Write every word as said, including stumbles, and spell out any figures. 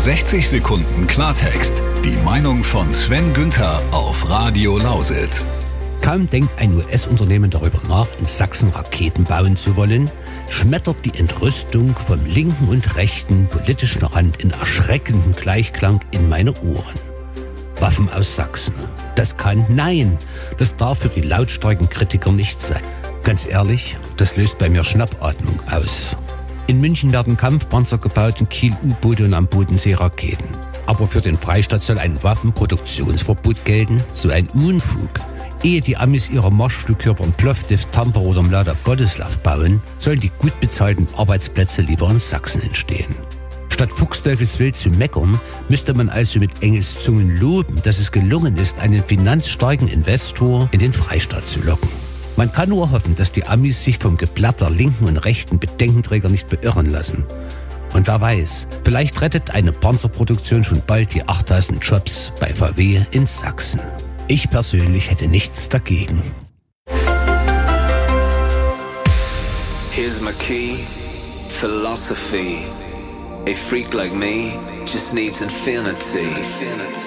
sechzig Sekunden Klartext. Die Meinung von Sven Günther auf Radio Lausitz. Kaum denkt ein U S-Unternehmen darüber nach, in Sachsen Raketen bauen zu wollen, schmettert die Entrüstung vom linken und rechten politischen Rand in erschreckendem Gleichklang in meine Ohren. Waffen aus Sachsen. Das kann, nein, das darf für die lautstarken Kritiker nicht sein. Ganz ehrlich, das löst bei mir Schnappatmung aus. In München werden Kampfpanzer gebaut, in Kiel U-Boote und am Bodensee Raketen. Aber für den Freistaat soll ein Waffenproduktionsverbot gelten? So ein Unfug. Ehe die Amis ihre Marschflugkörper in Plovdiv, Tampere oder Mlada Boleslav bauen, sollen die gut bezahlten Arbeitsplätze lieber in Sachsen entstehen. Statt fuchsteufelswild zu meckern, müsste man also mit Engelszungen loben, dass es gelungen ist, einen finanzstarken Investor in den Freistaat zu locken. Man kann nur hoffen, dass die Amis sich vom Geblatt der linken und rechten Bedenkenträger nicht beirren lassen. Und wer weiß, vielleicht rettet eine Panzerproduktion schon bald die achttausend Jobs bei V W in Sachsen. Ich persönlich hätte nichts dagegen. Here's my key, philosophy. A freak like me just needs infinity.